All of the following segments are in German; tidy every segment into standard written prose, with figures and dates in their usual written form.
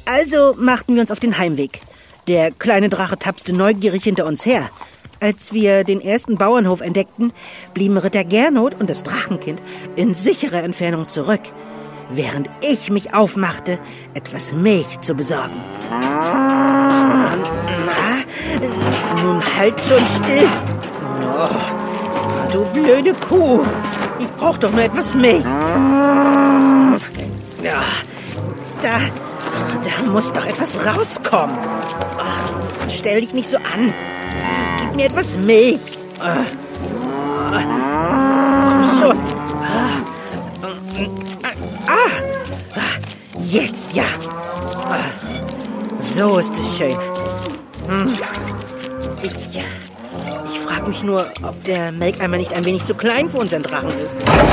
Also machten wir uns auf den Heimweg. Der kleine Drache tapste neugierig hinter uns her. Als wir den ersten Bauernhof entdeckten, blieben Ritter Gernot und das Drachenkind in sicherer Entfernung zurück, während ich mich aufmachte, etwas Milch zu besorgen. Na, nun halt schon still. Oh, du blöde Kuh. Ich brauch doch nur etwas Milch. Ja, da muss doch etwas rauskommen. Stell dich nicht so an. Gib mir etwas Milch. Komm schon. Jetzt ja. So ist es schön. Ich frage mich nur, ob der Melkeimer nicht ein wenig zu klein für unseren Drachen ist.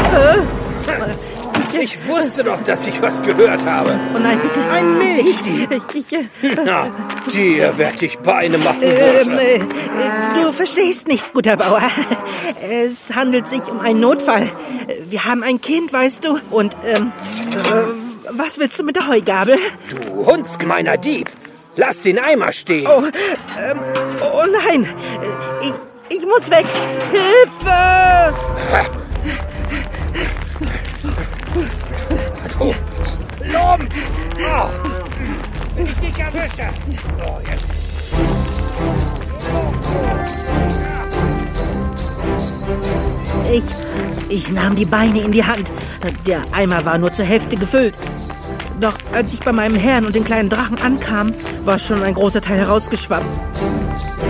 Ich wusste doch, dass ich was gehört habe. Oh nein, bitte, ein Milch. Na, dir werd ich Beine machen, Bursche. Du verstehst nicht, guter Bauer. Es handelt sich um einen Notfall. Wir haben ein Kind, weißt du. Und, was willst du mit der Heugabel? Du hundsgemeiner Dieb. Lass den Eimer stehen. Oh nein. Ich muss weg. Hilfe! Du Lump! Oh, wenn ich dich erwische. Oh, jetzt. Ich nahm die Beine in die Hand. Der Eimer war nur zur Hälfte gefüllt. Doch als ich bei meinem Herrn und den kleinen Drachen ankam, war schon ein großer Teil herausgeschwappt.